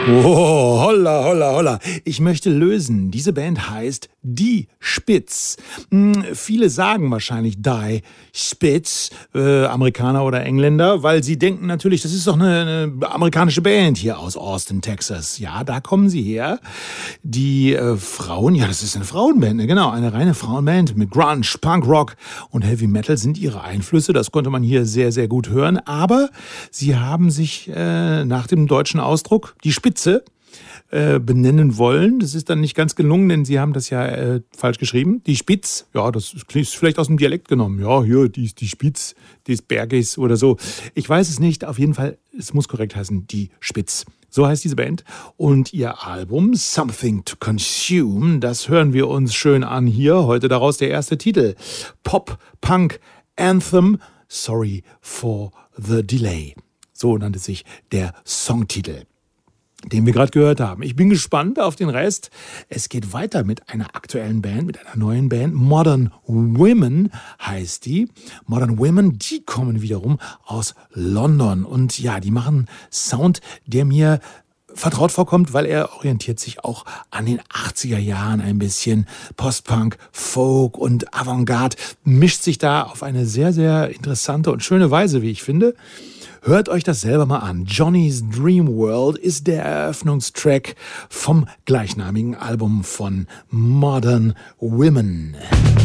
Oh, holla, holla, holla. Ich möchte lösen. Diese Band heißt Die Spitz. Viele sagen wahrscheinlich Die Spitz, Amerikaner oder Engländer, weil sie denken natürlich, das ist doch eine amerikanische Band hier aus Austin, Texas. Ja, da kommen sie her. Die Frauen, ja, das ist eine Frauenband, ne? Genau, eine reine Frauenband mit Grunge, Punk Rock und Heavy Metal sind ihre Einflüsse. Das konnte man hier sehr, sehr gut hören. Aber sie haben sich nach dem deutschen Ausdruck die Spitze benennen wollen. Das ist dann nicht ganz gelungen, denn sie haben das ja falsch geschrieben. Die Spitz, ja, das ist vielleicht aus dem Dialekt genommen. Ja, hier, die Spitz des Berges oder so. Ich weiß es nicht. Auf jeden Fall, es muss korrekt heißen, Die Spitz. So heißt diese Band. Und ihr Album Something to Consume, das hören wir uns schön an hier. Heute daraus der erste Titel. Pop, Punk, Anthem, Sorry for the Delay. So nannte sich der Songtitel, den wir gerade gehört haben. Ich bin gespannt auf den Rest. Es geht weiter mit einer aktuellen Band, mit einer neuen Band. Modern Women heißt die. Modern Women, die kommen wiederum aus London. Und ja, die machen Sound, der mir vertraut vorkommt, weil er orientiert sich auch an den 80er Jahren ein bisschen. Post-Punk, Folk und Avantgarde mischt sich da auf eine sehr, sehr interessante und schöne Weise, wie ich finde. Hört euch das selber mal an. Johnny's Dream World ist der Eröffnungstrack vom gleichnamigen Album von Modern Women.